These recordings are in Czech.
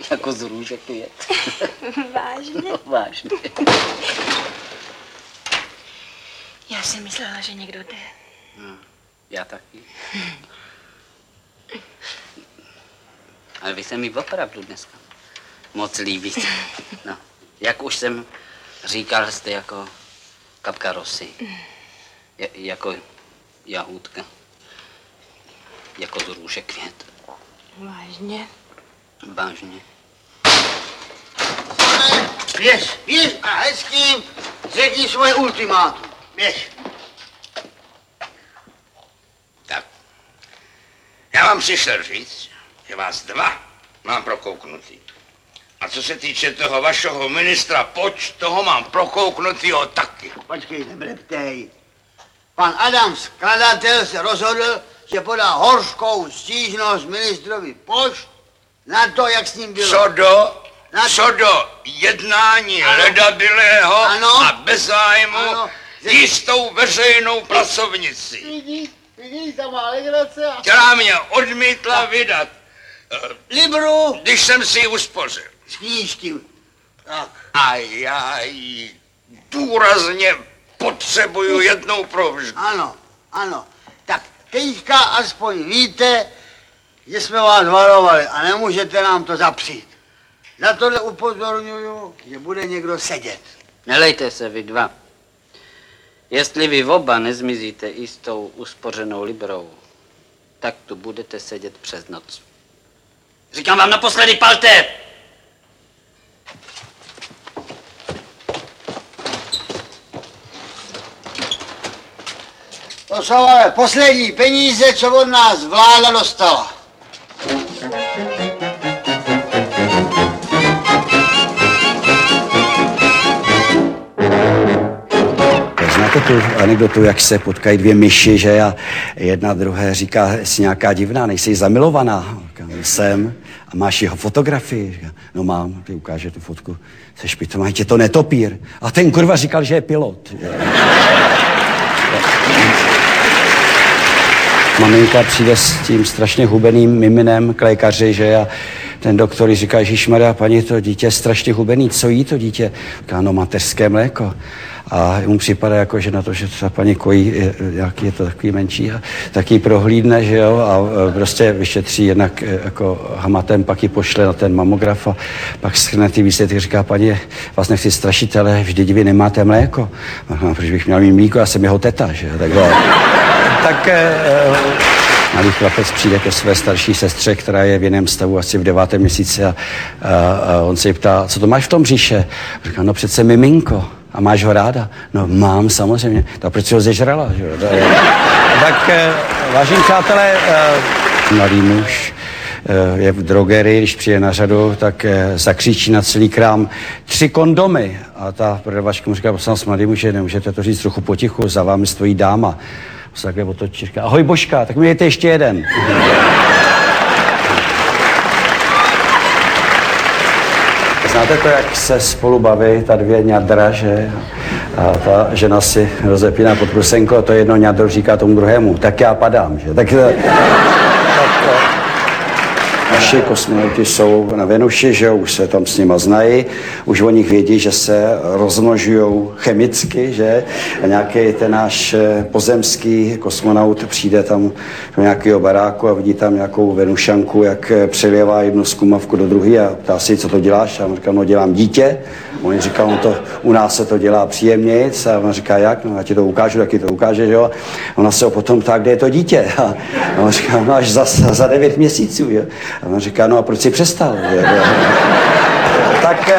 Jako z růže květ. Vážně? No, vážně. Já jsem myslela, že někdo jde. No, já taky. Ale vy se mi opravdu dneska moc líbíte. No, jak už jsem říkal, jste jako kapka rosy. Jako jahůdka. Jako z růže květ. Vážně? Vážně. Běž a hezkým řekni svoje ultimátum. Běž. Tak. Já vám přišel říct, že vás dva mám prokouknutý. A co se týče toho vašeho ministra Poč, toho mám prokouknutýho taky. Počkej, nebreptej. Pan Adam, skladatel, se rozhodl, že podá hořkou stížnost ministrovi Poč na to, jak s ním bylo. Co do jednání ledabilého a bez zájmu jistou veřejnou pracovnici. Vidíš, ta má legrace a... Která mě odmítla vydat. Libru. Když jsem si ji uspořil. S knížky. Tak. A já ji důrazně potřebuju jednou provždy. Ano. Tak teďka aspoň víte, že jsme vás varovali a nemůžete nám to zapřít. Na tohle upozorňuju, že bude někdo sedět. Nelejte se vy dva. Jestli vy oba nezmizíte i s tou uspořenou librou, tak tu budete sedět přes noc. Říkám vám naposledy, palte! To jsou ale poslední peníze, co od nás vláda dostala. Znáte tu anekdotu, jak se potkají dvě myši, že a jedna druhé říká, jsi nějaká divná, nejsi zamilovaná. Říkám, jsem. A máš jeho fotografii? Říkám, no mám, ty ukáže tu fotku. Seš pitomá, tě to netopír. A ten kurva říkal, že je pilot. Maminka přijde s tím strašně hubeným miminem k lékaři, že a ten doktor říká, ježišmarja, paní, to dítě je strašně hubený, co jí to dítě? Říká, no mateřské mléko. A mu připadá jako, že na to, že ta paní kojí, jak je to takový menší, a tak ji prohlídne, že jo, a prostě vyšetří jednak jako hamatem, pak ji pošle na ten mamograf a pak shrne ty výsledky, říká, paní, vás nechci strašit, ale vždyť vy nemáte mléko. No, proč bych měl mít mlíko, já jsem jeho teta, že jo, tak malý chlapec přijde ke své starší sestře, která je v jiném stavu, asi v 9. měsíci a on se jí ptá, co to máš v tom břiše? Říká, no přece miminko. A máš ho ráda? No mám, samozřejmě. Tak proč si ho zežrala? Že? Tak vážení přátelé, mladý muž je v drogerii, když přijde na řadu, tak zakřičí na celý krám 3 kondomy. A ta prodavačka mu říká, prosím vás, mladý muže, nemůžete to říct trochu potichu, za vámi stojí dáma. Se takhle otočí, říká, ahoj Božka, tak mi dejte ještě jeden. Znáte to, jak se spolu baví ta dvě ňadra, že? A ta žena si rozepíná pod prusenko a to jedno ňadro říká tomu druhému, tak já padám, že? Tak naši kosmonauti jsou na Venuši, že už se tam s nima znají, už o nich vědí, že se rozmnožují chemicky, že? A nějaký ten náš pozemský kosmonaut přijde tam do nějakého baráku a vidí tam nějakou Venušanku, jak přelévá jednu zkumavku do druhé a ptá si, co to děláš? A on říká, no dělám dítě. On říká, no to, u nás se to dělá příjemnějc. A on říká, jak? No já ti to ukážu, taky to ukáže, že jo? Ona se ho potom ptá, kde je to dítě? A on říká, no až za 9 měsíců, jo? A on říká, no a proč jsi přestal? Tak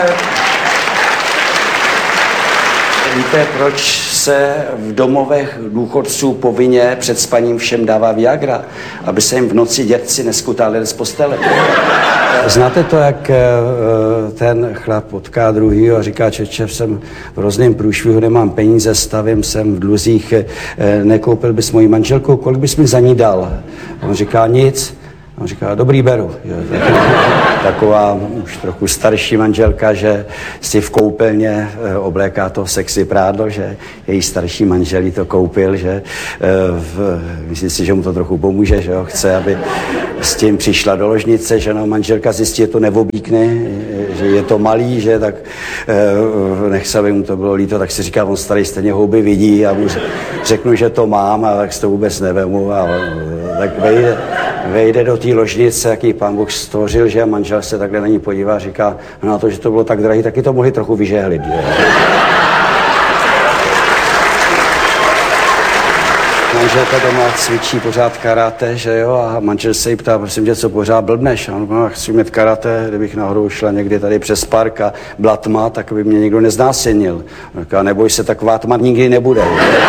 víte, proč se v domovech důchodců povinně před spaním všem dává Viagra? Aby se jim v noci dětci neskutálili z postele. Znáte to, jak ten chlap potká druhýho a říká, čeče, jsem v hrozném průšvihu, nemám peníze, stavím, jsem v dluzích, nekoupil bys moji manželku, kolik bys mi za ní dal? A on říká, nic. A on říká, dobrý, beru. Jo, tak... taková už trochu starší manželka, že si v koupelně obléká to sexy prádlo, že její starší manžel jí to koupil, že myslí si, že mu to trochu pomůže, že jo, chce, aby s tím přišla do ložnice, že no, manželka zjistí, že to neobíkne, že je to malý, že tak nechce, aby mu to bylo líto, tak si říká, on starý stejně houby vidí a mu řeknu, že to mám a tak si to vůbec nevemu a tak vejde do té ložnice, jaký pán Bůh stvořil, že a manžel se takhle na ní podívá a říká, no na to, že to bylo tak drahý, taky to mohli trochu vyžehlit, že? Manželka doma cvičí pořád karate, že jo, a manžel se jí ptá, prosím tě, co pořád blbneš? A no, chci umět karate, kdybych náhodou šla někdy tady přes park a byla tma, tak by mě nikdo neznásilnil. A neboj se, taková tma nikdy nebude.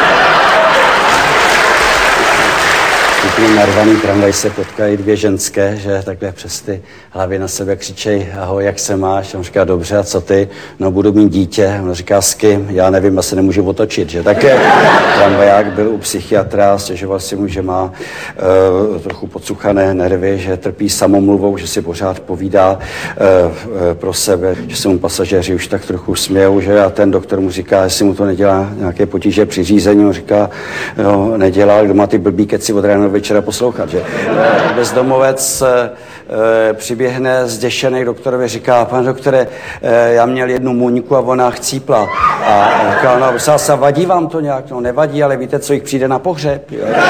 Úplně narvaný tramvaj se potkají dvě ženské, že takhle přes ty hlavy na sebe křičej, ahoj, jak se máš? On říká, dobře, a co ty? No, budu mít dítě. On říká, s kým? Já nevím, asi nemůžu otočit, že? Také tramvaják byl u psychiatra, stěžoval si mu, že má trochu podsuchané nervy, že trpí samomluvou, že si pořád povídá pro sebe, že se mu pasažéři už tak trochu smějou, že? A ten doktor mu říká, jestli mu to nedělá nějaké potíže při řízení. On říká, no, nedělá, kdo má ty blbý keci od rána do večera poslouchat, že? Bezdomovec přiběhne zděšený doktorovi, říká, pane doktore, já měl jednu muňku a ona chcípla. A říká, no, se vadí vám to nějak? No, nevadí, ale víte, co jich přijde na pohřeb?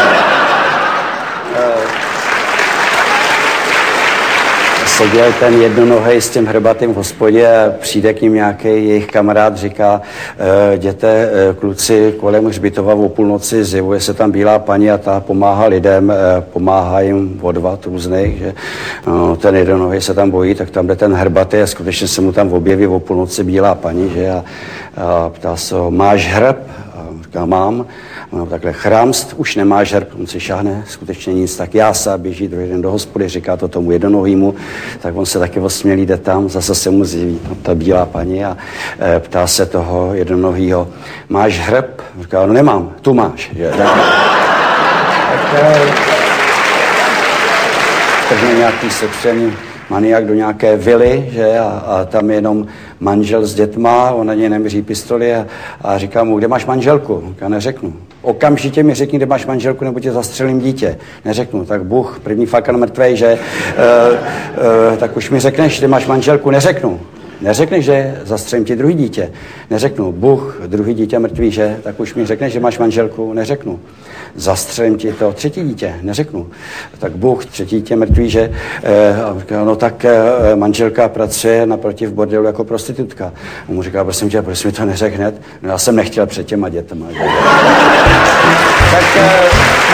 Seděl ten jednonohej s tím hrbatým v hospodě a přijde k ním nějaký jejich kamarád, říká, jděte kluci kolem hřbitova o půlnoci, zjevuje se tam bílá paní a ta pomáhá lidem, pomáhá jim odvat různých, že no, ten jednonohej se tam bojí, tak tam jde ten hrbatý a skutečně se mu tam objeví o půlnoci bílá paní, že a ptá se ho, máš hrb? A říká, mám. No, takhle chrámst, už nemá žerb, on si šáhne, skutečně nic, tak jása, běží druhý den do hospody, říká to tomu jednonohýmu, tak on se taky osmělý, jde tam, zase se mu zjeví ta bílá paní a ptá se toho jednonohýho, máš hrb? Říká, no nemám, tu máš. Že? Trhne nějaký sepřený maniak do nějaké vily, že? A tam je jenom manžel s dětma, on na něj nemíří pistoli a říká mu, kde máš manželku? Já neřeknu. Okamžitě mi řekni, kde máš manželku, nebo tě zastřelím dítě. Neřeknu, tak Bůh, první fakan mrtvej, že? Tak už mi řekneš, kde máš manželku, neřeknu. Neřekneš, že zastřelím ti druhý dítě. Neřeknu, Bůh, druhý dítě mrtvý, že? Tak už mi řekneš, že máš manželku, neřeknu. Zastřelím ti to třetí dítě, neřeknu. Tak Bůh, třetí dítě mrtvý, že? No tak manželka pracuje naproti v bordelu jako prostitutka. On mu říká, prosím tě, proč mi to neřekl hned? No já jsem nechtěl před těma dětma. Že? Tak